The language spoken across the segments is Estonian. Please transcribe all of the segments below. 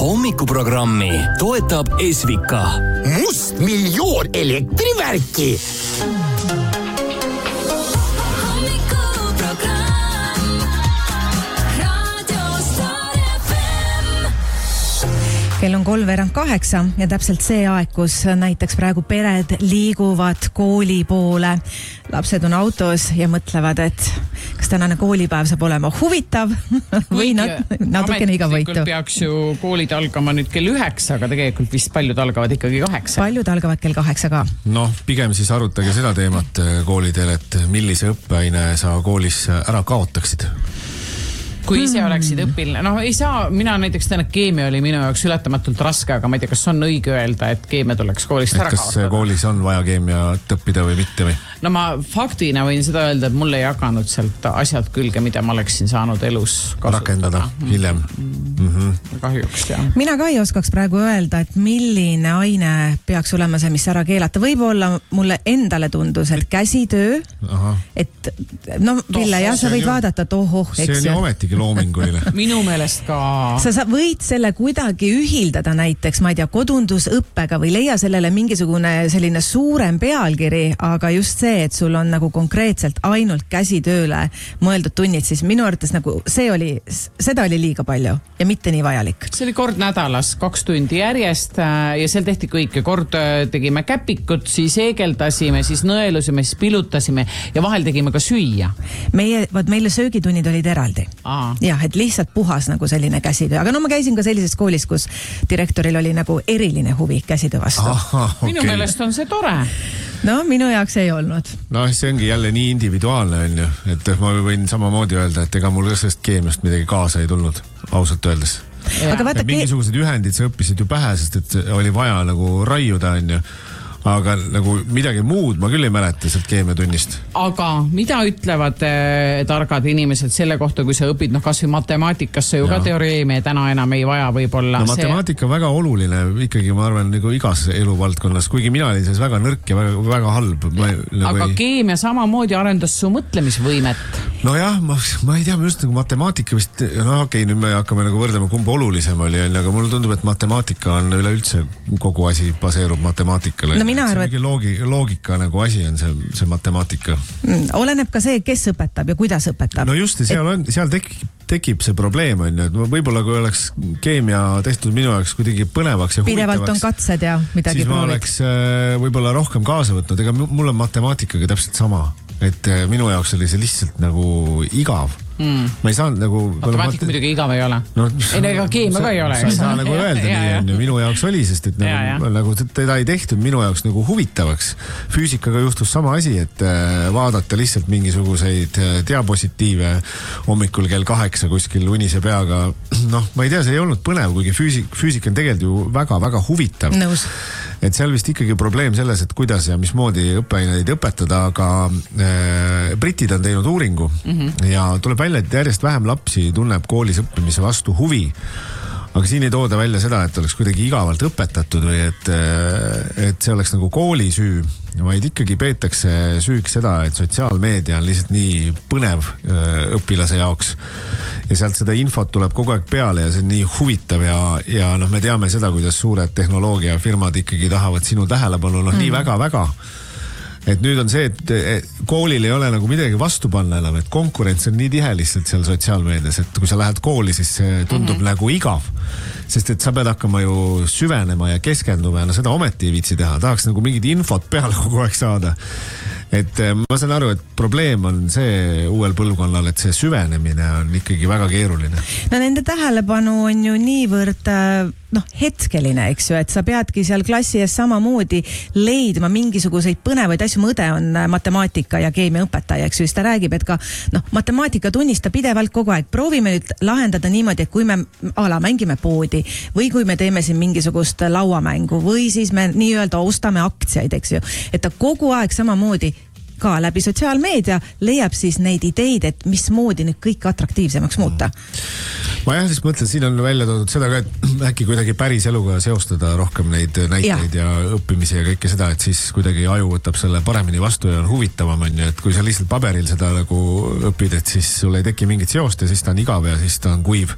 Hommikuprogrammi toetab Esvika. Must miljoon elektrivärki. Kell on 7:03 ja täpselt see aeg, kus näiteks praegu pered liiguvad kooli poole. Lapsed on autos ja mõtlevad, et kas tänane koolipäev saab olema huvitav või natukene igavõitu. Ametlikult peaks ju koolid algama nüüd kell 9, aga tegelikult vist paljud algavad ikkagi 8. Paljud algavad kell 8 ka. Noh, pigem siis arutage seda teemat koolidel, et millise õppeaine sa koolis ära kaotaksid. Kui ise oleksid õpiline, ei saa, mina näiteks täna keemia oli minu jaoks ületamatult raske, aga ma ei tea, kas on õige öelda, et keemia tuleks koolist ära kaotada. Kas koolis on vaja keemiat õppida või mitte või? No ma faktina võin seda öelda, et mulle ei jaganud sealt asjad külge, mida ma oleksin saanud elus kasutada. Rakendada hiljem. Kahjuks, jah. Mina ka ei oskaks praegu öelda, et milline aine peaks olema see, mis ära keelata. Võib-olla mulle endale tundus, et käsitöö, et Ville, jah, sa võid vaadata, et see on ju ometigi loominguline. Minu meelest ka. Sa võid selle kuidagi ühildada näiteks, ma ei tea, kodundusõppega või leia sellele mingisugune selline suurem pealkiri, aga just see, et sul on nagu konkreetselt ainult käsitööle mõeldud tunnid, siis minu arvates nagu seda oli liiga palju ja mitte nii vajalik. See oli kord nädalas 2 tundi järjest ja seal tehti kõike. Kord tegime käpikut, siis eegeldasime, siis nõelusime, siis pilutasime ja vahel tegime ka süüa. Meile söögitunnid olid eraldi. Jah, et lihtsalt puhas nagu selline käsitöö. Aga ma käisin ka sellises koolis, kus direktoril oli nagu eriline huvi käsitöö vastu. Minu meelest on see tore. No, minu jaoks ei olnud. No, see ongi jälle nii individuaalne, on ju. Et ma võin samamoodi öelda, et ega mul sellest keemiast midagi kaasa ei tulnud, ausalt öeldes. Aga vaata, mingisugused ühendid sa õppisid ju pähe, sest et oli vaja nagu raiuda, on ju. Aga nagu midagi muud ma küll ei mäleta sealt keemiatunnist. Aga mida ütlevad targad inimesed selle kohta, kui sa õpid, kas või matemaatikasse ju ka teoreemia täna enam ei vaja võib-olla. No matemaatika on väga oluline, ikkagi ma arvan nagu igas eluvaldkonnas, kuigi mina olin selles väga nõrk ja väga halb. Aga keemia samamoodi arendas su mõtlemisvõimet. No jah, ma ei tea, just nagu matemaatika vist, nüüd me hakkame nagu võrdlema, kumb olulisem oli, aga mulle tundub, et matemaatika on üleüldse kogu asi baseerub matemaatikale. Loogika nagu asi on see matemaatika. Oleneb ka see, kes õpetab ja kuidas õpetab. No just, seal tekib see probleem, on ju, et võib-olla kui oleks keemia tehtud minu jaoks kuidagi põnevaks ja pidevalt on katsed ja midagi siis ma oleks võib-olla rohkem kaasa võtnud, ega mul on matemaatikaga täpselt sama, et minu jaoks oli see lihtsalt nagu igav. Ma ei saanud nagu... Matemaatika muidugi igav ei ole. Ega keemia ka ei ole. Sa ei saa nagu öelda nii, on ju, minu jaoks oli, sest et nagu teda ei tehtud minu jaoks nagu huvitavaks. Füüsikaga juhtus sama asi, et vaadata lihtsalt mingisuguseid diapositiive hommikul kell 8 kuskil unise peaga. Ma ei tea, see ei olnud põnev, kuigi füüsika on tegelikult ju väga-väga huvitav. Nõus. Et seal vist ikkagi probleem selles, et kuidas ja mismoodi õppeaineid õpetada, aga britid on teinud uuringu ja tuleb välja, et järjest vähem lapsi tunneb koolis õppimise vastu huvi. Aga siin ei tooda välja seda, et oleks kuidagi igavalt õpetatud või et see oleks nagu kooli süü, vaid ikkagi peetakse süüks seda, et sotsiaalmeedia on lihtsalt nii põnev õpilase jaoks. Ja sealt seda infot tuleb kogu aeg peale ja see on nii huvitav ja me teame seda, kuidas suured tehnoloogiafirmad ikkagi tahavad sinu tähelepanu nii väga-väga. Et nüüd on see, et koolil ei ole nagu midagi vastu panna enam, et konkurents on nii tihe lihtsalt seal sotsiaalmeedias, et kui sa lähed kooli, siis see tundub nagu igav. Sest et sa pead hakkama ju süvenema ja keskenduma ja seda ometi ei viitsi teha. Tahaks nagu mingid infot peale kogu aeg saada. Et ma saan aru, et probleem on see uuel põlvkonnal, et see süvenemine on ikkagi väga keeruline. No nende tähelepanu on ju niivõrd hetkeline, eks ju, et sa peadki seal klassi ees samamoodi leidma mingisuguseid põnevaid asju. Mõde on matemaatika ja keemia õpetaja, eks ju, siis ta räägib, et ka matemaatika tunnista pidevalt kogu aeg. Proovime nüüd lahendada niimoodi, et kui me mängime poodi või kui me teeme siin mingisugust lauamängu või siis me nii-öelda ostame aktsiaid, eks ju, et ta kogu aeg samamoodi ka läbi sotsiaalmeedia leiab siis neid ideid, et mismoodi nüüd kõik atraktiivsemaks muuta. Ma jah, siis mõtlen, siin on välja toodud seda ka, et äkki kuidagi päris eluga seostada rohkem neid näiteid ja õppimisi ja kõike seda, et siis kuidagi aju võtab selle paremini vastu ja on huvitavam, on ju, et kui sa lihtsalt paberil seda nagu õpid, et siis sul ei teki mingit seost ja siis ta on igav ja siis ta on kuiv.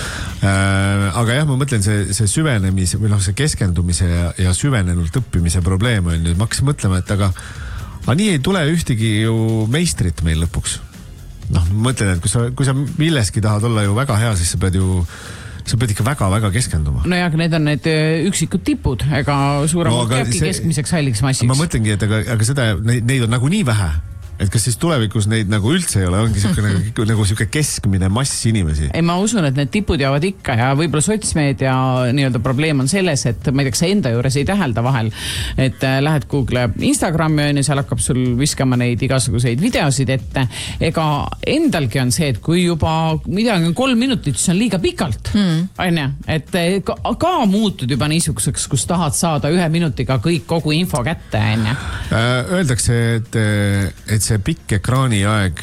Aga jah, ma mõtlen see süvenemise või see keskendumise ja süvenenult õppimise probleem on nüüd. Ma hakkasin mõtlema, et aga nii ei tule ühtegi ju meistrit meil lõpuks. Mõtlen, et kui sa milleski tahad olla ju väga hea, siis sa pead ikka väga-väga keskenduma. No ja, need on need üksikud tipud, ega suuremalt käibki keskmiseks halliks massiks. Ma mõtlengi, et aga seda, neid on nagu nii vähe. Et kas siis tulevikus neid nagu üldse ei ole, ongi nagu keskmine mass inimesi? Ei, ma usun, et need tipud jäävad ikka ja võib-olla sotsmeedia nii-öelda probleem on selles, et ma ei tea, kas sa enda juures ei tähelda vahel, et lähed Google Instagrami ja seal hakkab sul viskama neid igasuguseid videosid ette. Ega endalgi on see, et kui juba midagi on 3 minutit, siis on liiga pikalt. Et ka muutud juba niisuguseks, kus tahad saada 1 minutiga kogu info kätte. Öeldakse, et see pikk ekraani aeg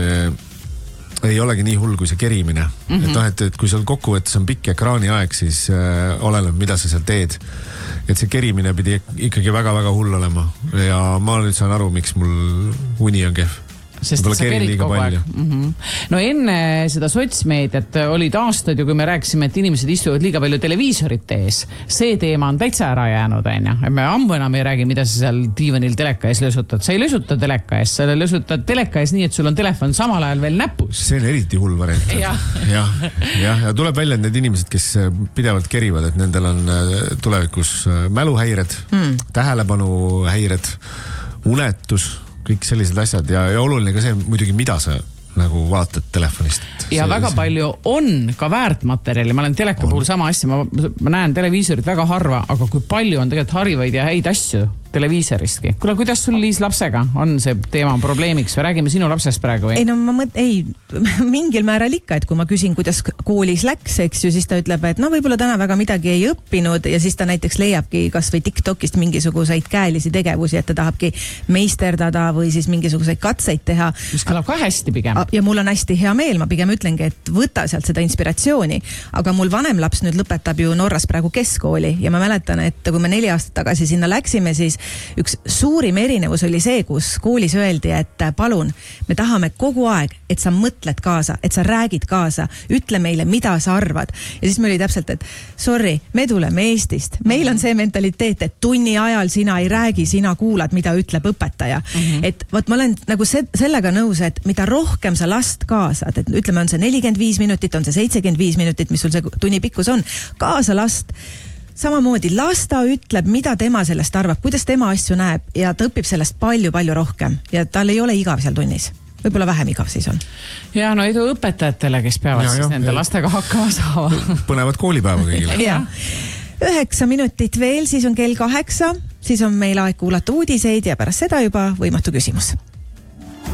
ei olegi nii hull kui see kerimine. Et kui sul kokkuvõttes on pikk ekraani aeg, siis oleneb, mida sa seal teed. Et see kerimine pidi ikkagi väga-väga hull olema. Ja ma nüüd saan aru, miks mul uni on kehv. Sest sa kerid kogu aeg. No enne seda sotsmeediat olid aastad ju, kui me rääkisime, et inimesed istuvad liiga palju televiisorite ees. See teema on täitsa ära jäänud, Me ammu enam ei räägi, mida sa seal diivanil teleka ees lösutad. Sa ei lösuta teleka ees, sa lösutad teleka ees nii, et sul on telefon samal ajal veel näpus. See on eriti hull variant. Ja tuleb välja need inimesed, kes pidevalt kerivad, et nendel on tulevikus mäluhäired, tähelepanuhäired, unetus, kõik sellised asjad ja oluline ka see muidugi, mida sa nagu vaatad telefonist. Ja väga palju on ka väärtmaterjali. Ma olen teleka puhul sama asja. Ma näen televiisorit väga harva, aga kui palju on tegelikult harivaid ja häid asju televiisoristki. Kuule, kuidas sul Liis lapsega on see teema probleemiks või räägime sinu lapsest praegu? Ei, no mingil määral ikka, et kui ma küsin, kuidas koolis läks, eks ju, siis ta ütleb, et võib-olla täna väga midagi ei õppinud ja siis ta näiteks leiabki kas või TikTokist mingisuguseid käelisi tegevusi, et ta tahabki meisterdada või siis mingisuguseid katseid teha. Mis kõlab ka hästi pigem. Ja mul on hästi hea meel, ma pigem ütlengi, et võta sealt seda inspiratsiooni, aga mul vanem laps nüüd lõpetab ju Norras praegu keskkooli ja ma mäletan, et kui me 4 aastat tagasi sinna läksime, siis üks suurim erinevus oli see, kus koolis öeldi, et palun, me tahame kogu aeg, et sa mõtled kaasa, et sa räägid kaasa, ütle meile, mida sa arvad. Ja siis me oli täpselt, et sorry, me tuleme Eestist. Meil on see mentaliteet, et tunni ajal sina ei räägi, sina kuulad, mida ütleb õpetaja. Et võt, ma olen nagu sellega nõus, et mida rohkem sa last kaasad, et ütleme, on see 45 minutit, on see 75 minutit, mis sul see tunni pikkus on, kaasa last. Samamoodi lasta ütleb, mida tema sellest arvab, kuidas tema asju näeb ja ta õpib sellest palju-palju rohkem ja tal ei ole igav seal tunnis. Võib-olla vähem igav siis on. Ja no edu õpetajatele, kes peavad siis nende lastega hakkama saama. Põnevad koolipäeva kõigile. 9 minutit veel, siis on kell 8, siis on meil aeg kuulata uudiseid ja pärast seda juba võimatu küsimus.